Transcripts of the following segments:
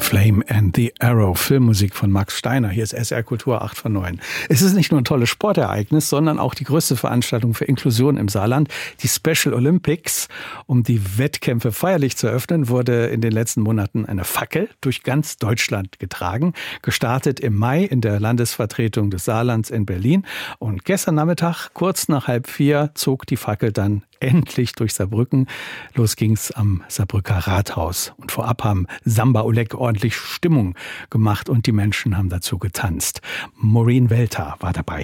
Flame and the Arrow, Filmmusik von Max Steiner. Hier ist SR Kultur 8 von 9. Es ist nicht nur ein tolles Sportereignis, sondern auch die größte Veranstaltung für Inklusion im Saarland, die Special Olympics. Um die Wettkämpfe feierlich zu eröffnen, wurde in den letzten Monaten eine Fackel durch ganz Deutschland getragen. Gestartet im Mai in der Landesvertretung des Saarlands in Berlin. Und gestern Nachmittag, kurz nach 3:30, zog die Fackel dann endlich durch Saarbrücken. Los ging's am Saarbrücker Rathaus. Und vorab haben Samba Oleg ordentlich Stimmung gemacht und die Menschen haben dazu getanzt. Maureen Welter war dabei.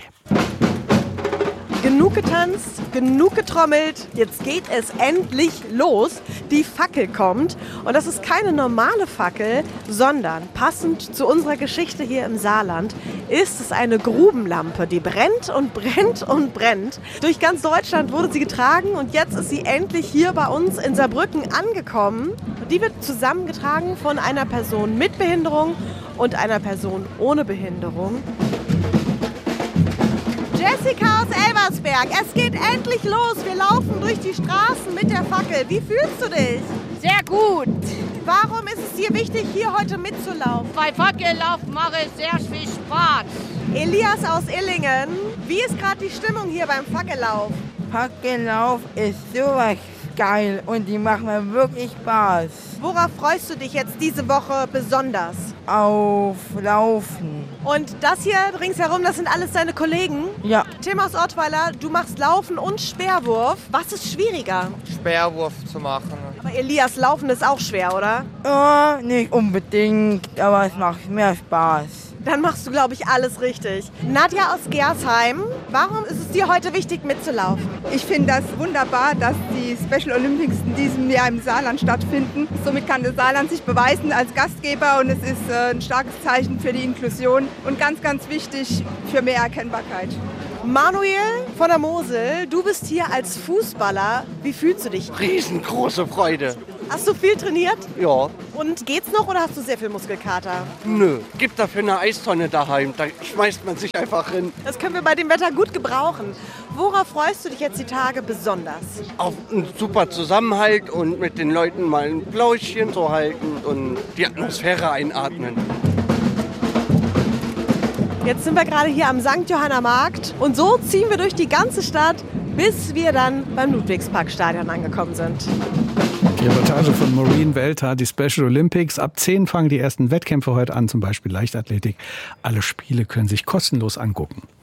Genug getanzt, genug getrommelt, jetzt geht es endlich los. Die Fackel kommt und das ist keine normale Fackel, sondern passend zu unserer Geschichte hier im Saarland ist es eine Grubenlampe, die brennt und brennt und brennt. Durch ganz Deutschland wurde sie getragen und jetzt ist sie endlich hier bei uns in Saarbrücken angekommen. Die wird zusammengetragen von einer Person mit Behinderung und einer Person ohne Behinderung. Jessica aus Elversberg, es geht endlich los. Wir laufen durch die Straßen mit der Fackel. Wie fühlst du dich? Sehr gut. Warum ist es dir wichtig, hier heute mitzulaufen? Bei Fackellauf mache ich sehr viel Spaß. Elias aus Illingen, wie ist gerade die Stimmung hier beim Fackellauf? Fackellauf ist sowas geil und die machen mir wirklich Spaß. Worauf freust du dich jetzt diese Woche besonders? Auf Laufen. Und das hier ringsherum, das sind alles deine Kollegen? Ja. Tim aus Ottweiler, du machst Laufen und Speerwurf. Was ist schwieriger? Speerwurf zu machen. Aber Elias, Laufen ist auch schwer, oder? Nicht unbedingt, aber es macht mehr Spaß. Dann machst du, glaube ich, alles richtig. Nadja aus Gersheim, warum ist es dir heute wichtig mitzulaufen? Ich finde das wunderbar, dass die Special Olympics in diesem Jahr im Saarland stattfinden. Somit kann das Saarland sich beweisen als Gastgeber und es ist ein starkes Zeichen für die Inklusion und ganz, ganz wichtig für mehr Erkennbarkeit. Manuel von der Mosel, du bist hier als Fußballer. Wie fühlst du dich? Riesengroße Freude. Hast du viel trainiert? Ja. Und geht's noch oder hast du sehr viel Muskelkater? Nö. Gibt dafür eine Eistonne daheim. Da schmeißt man sich einfach hin. Das können wir bei dem Wetter gut gebrauchen. Worauf freust du dich jetzt die Tage besonders? Auf einen super Zusammenhalt und mit den Leuten mal ein Plauschchen zu halten und die Atmosphäre einatmen. Jetzt sind wir gerade hier am St. Johanna Markt und so ziehen wir durch die ganze Stadt, bis wir dann beim Ludwigsparkstadion angekommen sind. Die Reportage von Maureen Welter, die Special Olympics. Ab 10 fangen die ersten Wettkämpfe heute an, zum Beispiel Leichtathletik. Alle Spiele können sich kostenlos angucken.